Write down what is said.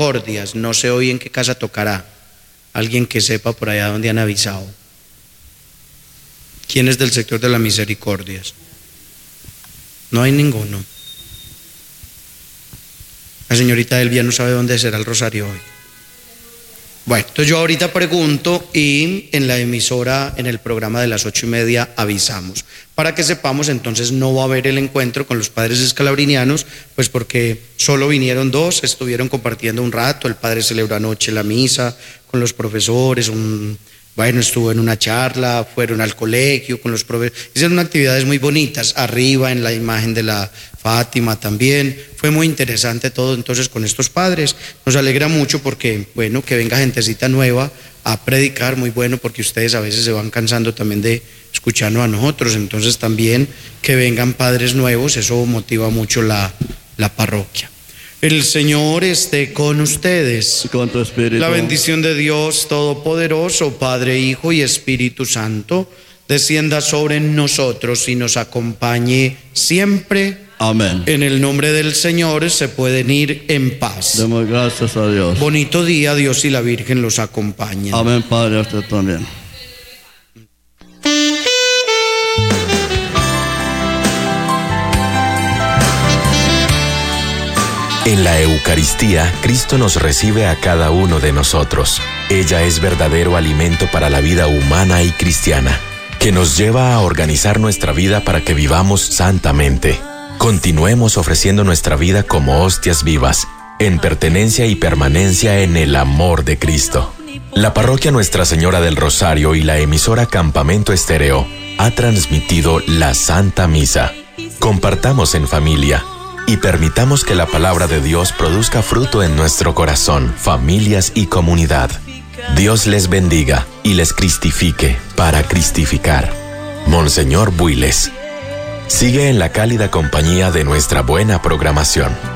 Misericordias. No sé hoy en qué casa tocará. Alguien que sepa por allá donde han avisado. ¿Quién es del sector de las Misericordias? No hay ninguno. La señorita Elvia no sabe dónde será el rosario hoy. Bueno, entonces yo ahorita pregunto y en la emisora, en el programa de las 8:30 avisamos. Para que sepamos, entonces no va a haber el encuentro con los padres escalabrinianos, pues porque solo vinieron 2, estuvieron compartiendo un rato, el padre celebró anoche la misa con los profesores, estuvo en una charla, fueron al colegio con los profesores, hicieron actividades muy bonitas, arriba en la imagen de la Fátima también, fue muy interesante todo entonces con estos padres, nos alegra mucho porque, bueno, que venga gentecita nueva a predicar, muy bueno porque ustedes a veces se van cansando también de escucharnos a nosotros, entonces también que vengan padres nuevos, eso motiva mucho la parroquia. El Señor esté con ustedes. Con tu espíritu. La bendición de Dios Todopoderoso, Padre, Hijo y Espíritu Santo, descienda sobre nosotros y nos acompañe siempre. Amén. En el nombre del Señor se pueden ir en paz. Demos gracias a Dios. Bonito día, Dios y la Virgen los acompañen. Amén, Padre, a usted también. En la Eucaristía, Cristo nos recibe a cada uno de nosotros. Ella es verdadero alimento para la vida humana y cristiana, que nos lleva a organizar nuestra vida para que vivamos santamente. Continuemos ofreciendo nuestra vida como hostias vivas, en pertenencia y permanencia en el amor de Cristo. La parroquia Nuestra Señora del Rosario y la emisora Campamento Estéreo ha transmitido la Santa Misa. Compartamos en familia y permitamos que la palabra de Dios produzca fruto en nuestro corazón, familias y comunidad. Dios les bendiga y les cristifique para cristificar. Monseñor Builes. Sigue en la cálida compañía de nuestra buena programación.